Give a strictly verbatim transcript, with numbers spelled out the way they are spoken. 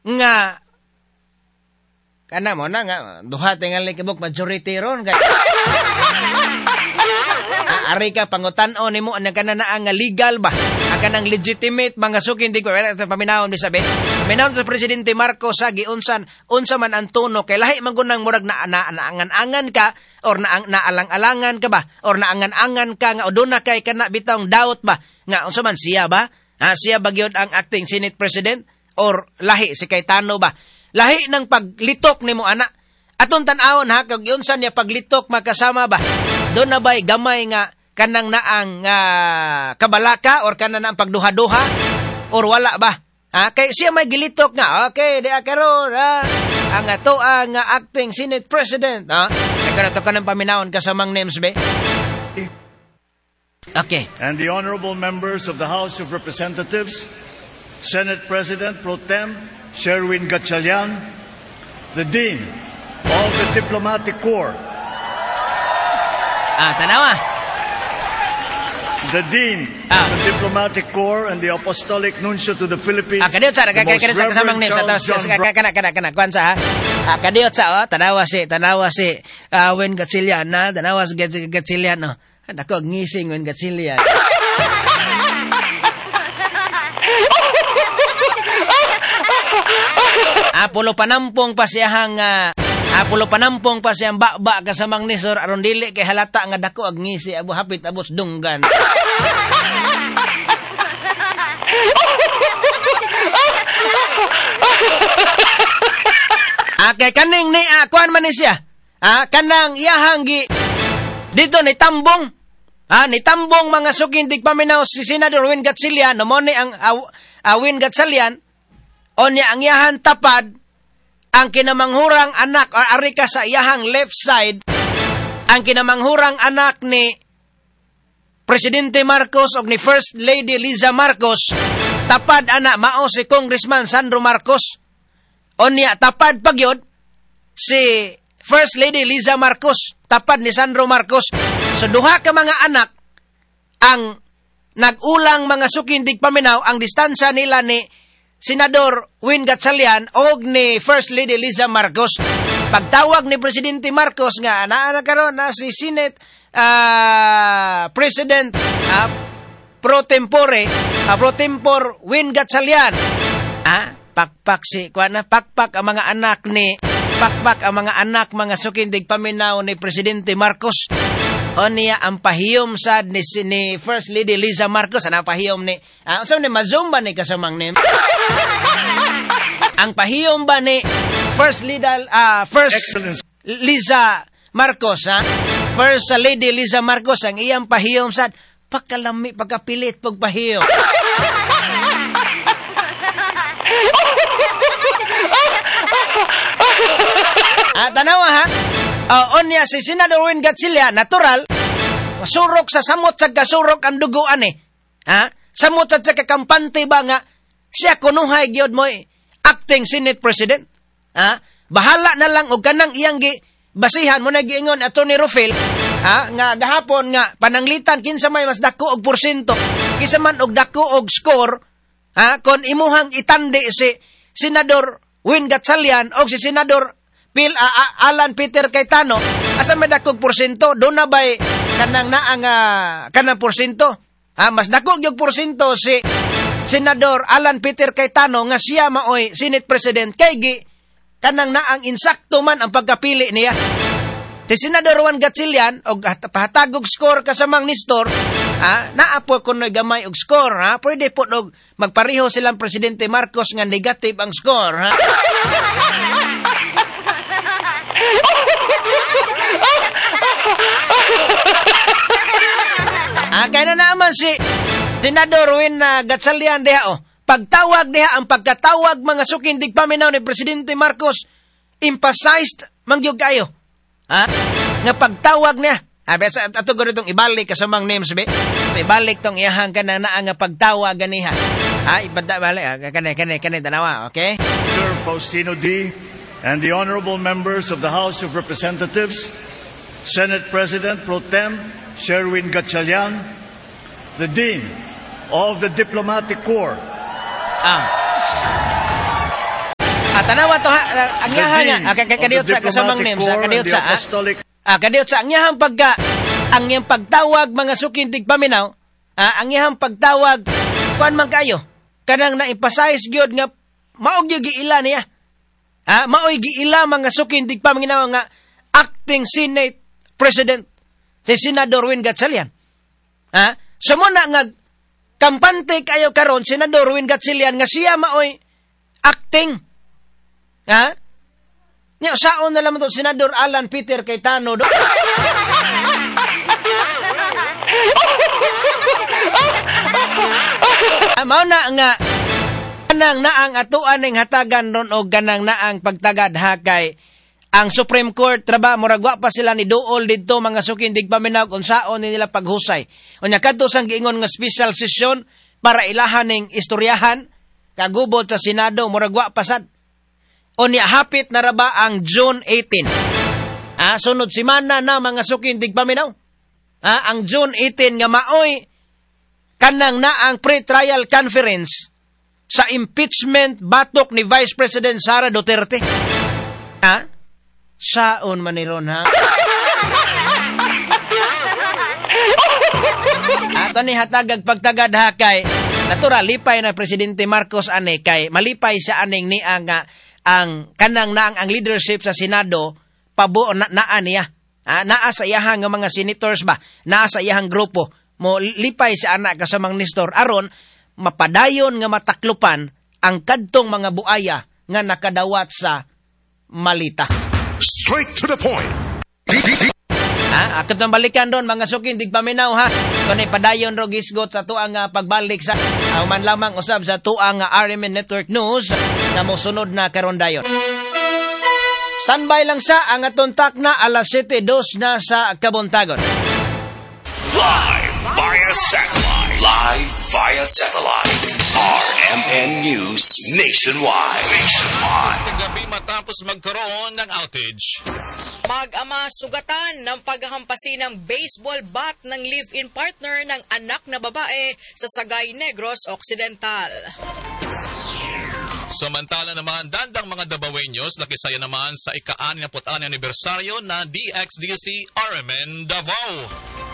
nga kana mo na nga duha tingali kibok majority ron kay ari ka pangutan-on nimo ana kana naa nga legal ba aka nang legitimate mga sukin di ko sa paminawon di sabi paminawon sa presidente Marcos sa giunsan unsa man ang tono kay lahi man gunang murag na naangan-angan ka or na naalang-alangan ka ba or naangan-angan ka nga oduna kay kana bitong doubt ba nga unsa man siya ba ha, siya ba gyud ang acting Senate President or lahi si Cayetano ba lahi ng paglitok nimo ana aton tan-awon ha kag giunsan niya paglitok makasama ba doon na ba'y gamay nga kanang naang uh, kabalaka or kanang naang pagduha-duha or wala ba? Ha? Kay siya may gilitok nga. Okay, di akaroon. Ha? Ang ato ang uh, acting Senate President. Ha? Kaya ito ka ng paminawon kasamang names, be? Okay. And the honorable members of the House of Representatives, Senate President Pro Tem Sherwin Gatchalian, the Dean of the Diplomatic Corps, Ah, tanawa. The Dean ah. of the Diplomatic Corps and the Apostolic Nuncio to the Philippines. Ah, kadiyot sa, kadiyot sa kasamang name. Kana, kana, kana, kwansa ha. Ah, kadiyot sa, oh, tanawa si, tanawa si, uh, Wen Gatchalian, na, tanawa si Gatchalian, no. Ako, ngising Wen Gatchalian. Ah, pulo panampong pa siyahang, uh, Apulo panampong pa siyang bakba kasamang nisor aron dili kay halata nga dako ag ngisi abo hapit abos dunggan. Akay kaning ni ah, kuan man ni siya. Ah, kanang iyahang gi dito ni tambong. Ah, ni tambong mga sukindig paminaw si Senador Win Gatchalian, mo ni ang uh, uh, Win Gatchalian onya ang iyahan tapad ang kinamanghurang anak, or ari ka sa iyahang left side, ang kinamanghurang anak ni Presidente Marcos o ni First Lady Liza Marcos, tapad anak mao si Congressman Sandro Marcos, o niya tapad pagyod si First Lady Liza Marcos, tapad ni Sandro Marcos. So duha ka mga anak, ang nag-ulang mga sukindig paminaw, ang distansya nila ni Senador Win Gatchalian o ni First Lady Liza Marcos. Pagtawag ni Presidente Marcos nga naa na karon na si Senate uh, President uh, pro tempore uh, pro tempore Win Gatchalian. Ah, pakpak si kuana pakpak ang mga anak ni pakpak ang mga anak mga sukindig paminaw ni Presidente Marcos. O niya ang pahiyom sad ni, ni First Lady Liza Marcos. Ano pahiyom ni? Ah, uh, so ni mazum ba ni kasamang name? Ang pahiyom ba ni First Lady uh, First Excellence. Liza Marcos, ha? First Lady Liza Marcos ang iyang pahiyom sad pagkalami pagkapilit pag pahiyom. Ah, tanawa ha? Uh, on niya si Senador Win Gatchalian, natural, surok sa samot sa kasurok ang duguan eh. Ha? Samot sa kakampante ba nga, siya kunuhay gyud mo acting Senate President. Ha? Bahala na lang og kanang iyang gi basihan mo na giingon Attorney Rufil, ha? Nga gahapon nga pananglitan kinsa may mas dako og porsyento, kinsa man og dako og score, ha? Kon imuhang itandi si Senador Win Gatchalian o si Senador Pil, uh, Alan Peter Cayetano, asa may dakog porsyento, doon na ba'y kanang naang uh, kanang porsyento? Ha, mas dakog yung porsyento si Senador Alan Peter Cayetano nga siya maoy Senate President kay gi kanang naang insakto man ang pagkapili niya. Si Senador Juan Gatchalian og pahatagog score kasamang Nestor, ha, naa po kunoy gamay og score, ha, pwede po og magpareho silang Presidente Marcos nga negative ang score, ha. Ah, kaya na naman si Senador Win uh, Gatchalian diha, oh. Pagtawag diha, ang pagkatawag mga sukindig paminaw ni Presidente Marcos, emphasized mangyog kayo. Ha? Nga pagtawag niya. Ah, besa ato gud itong ibalik kasamang names be. Ibalik tong iyahang kana naa nga pagtawag ganiha. Ah, ibada balik kanay kanay kanay tanawa, okay? Sir Faustino D. and the honorable members of the House of Representatives, Senate President Pro Tem Sherwin Gatchalian, the Dean of the Diplomatic Corps. Ah. Ah, tanawa to ha, ah, ang The yaha nga, Dean ah, kay- kay- of kadiyot the sa kasamang Diplomatic names, ah, Corps kadiyot and sa, the ah. Apostolic Ah, kadiyot sa ang yahang pagka, ang iyang pagtawag mga sukintig paminaw, ah, ang iyang pagtawag, kuan man kayo, kanang na-emphasize gyud nga, maog yung giila niya. Ah, maoy giila mga sukintig paminaw nga, acting Senate President, si Senador Win Gatchalian. Ah, sa muna nga, kampante kayo karon Senador Win Gatchalian nga siya maoy acting. Ha? Nya saon na lamang to Senador Alan Peter Cayetano do. Mao na nga kanang naang atuan ning hatagan ron og kanang naang pagtagad hakay ang Supreme Court traba murag wa pa sila ni duol didto mga sukindig paminaw kung saon ni nila paghusay. Unya kadto sang giingon nga special session para ilahan ning istoryahan kagubot sa Senado murag wa pasad. Unya hapit na raba ang June eighteenth. Ah, sunod semana na mga sukindig paminaw. Ah, ang June eighteenth nga maoy kanang naang pre-trial conference sa impeachment batok ni Vice President Sara Duterte. Ha? Saon man ni ron, ha? Ato ni hatagag pagtagad ha kay natural lipay na Presidente Marcos ane kay malipay sa aning ni ang ang kanang naang ang leadership sa Senado pabo na, naa niya. Ah, naa sa iyahang nga mga senators ba? Naa sa iyahang grupo mo lipay sa anak kasamang Nestor aron mapadayon nga mataklupan ang kadtong mga buaya nga nakadawat sa malita. Straight to the point. Ha, akit nang balikan doon mga sukin digpaminaw ha. Kunay padayon ro gisgot sa tuang uh, pagbalik sa uh, man lamang usab sa tuang uh, R M N Network News na mosunod na karon dayon. Standby lang sa ang aton takna alas siyete dos na sa Kabuntagon. Live via satellite. Live via satellite. R M N News Nationwide. Nationwide. Kagabi matapos magkaroon ng outage. Mag-ama sugatan ng paghahampasi ng baseball bat ng live-in partner ng anak na babae sa Sagay Negros Occidental. Samantala naman, dandang mga Davaoeños nakisaya naman sa ika-anim na anibersaryo na D X D C R M N Davao.